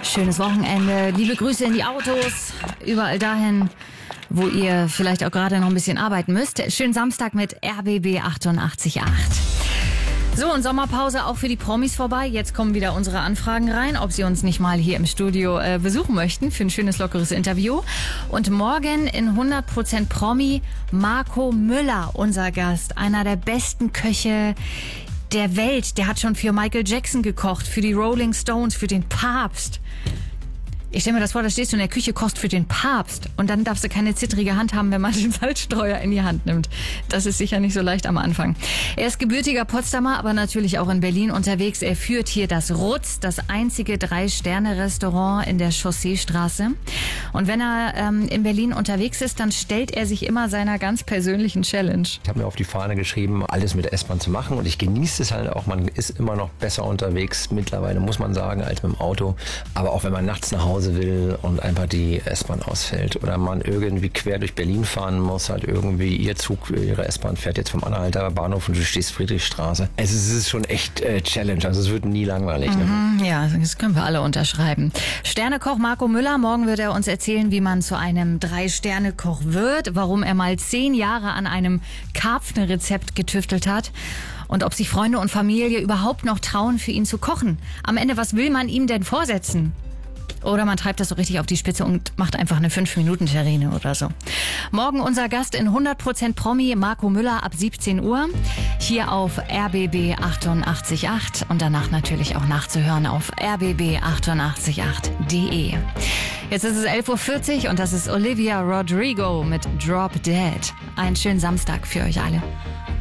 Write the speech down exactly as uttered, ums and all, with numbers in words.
schönes Wochenende. Liebe Grüße in die Autos, überall dahin, wo ihr vielleicht auch gerade noch ein bisschen arbeiten müsst. Schönen Samstag mit R B B achtundachtzig Komma acht. So, und Sommerpause auch für die Promis vorbei. Jetzt kommen wieder unsere Anfragen rein, ob sie uns nicht mal hier im Studio äh, besuchen möchten für ein schönes, lockeres Interview. Und morgen in hundert Prozent Promi Marco Müller, unser Gast. Einer der besten Köche der Welt. Der hat schon für Michael Jackson gekocht, für die Rolling Stones, für den Papst. Ich stelle mir das vor, da stehst du in der Küche, kochst für den Papst und dann darfst du keine zittrige Hand haben, wenn man den Salzstreuer in die Hand nimmt. Das ist sicher nicht so leicht am Anfang. Er ist gebürtiger Potsdamer, aber natürlich auch in Berlin unterwegs. Er führt hier das Rutz, das einzige Drei-Sterne-Restaurant in der Chausseestraße. Und wenn er ähm, in Berlin unterwegs ist, dann stellt er sich immer seiner ganz persönlichen Challenge. Ich habe mir auf die Fahne geschrieben, alles mit S-Bahn zu machen und ich genieße es halt auch. Man ist immer noch besser unterwegs mittlerweile, muss man sagen, als mit dem Auto. Aber auch wenn man nachts nach Hause will und einfach die S-Bahn ausfällt oder man irgendwie quer durch Berlin fahren muss, halt irgendwie ihr Zug, ihre S-Bahn fährt jetzt vom Anhalter Bahnhof und du stehst Friedrichstraße. Also es ist schon echt äh, Challenge, also es wird nie langweilig. Ne? Mhm, ja, das können wir alle unterschreiben. Sternekoch Marco Müller, morgen wird er uns erzählen, wie man zu einem Drei-Sterne-Koch wird, warum er mal zehn Jahre an einem Karpfenrezept getüftelt hat und ob sich Freunde und Familie überhaupt noch trauen, für ihn zu kochen. Am Ende, was will man ihm denn vorsetzen? Oder man treibt das so richtig auf die Spitze und macht einfach eine fünf Minuten Terrine oder so. Morgen unser Gast in hundert Prozent Promi, Marco Müller, ab siebzehn Uhr. Hier auf R B B achtundachtzig Komma acht und danach natürlich auch nachzuhören auf r b b achtundachtzig Komma acht punkt d e. Jetzt ist es elf Uhr vierzig und das ist Olivia Rodrigo mit Drop Dead. Einen schönen Samstag für euch alle.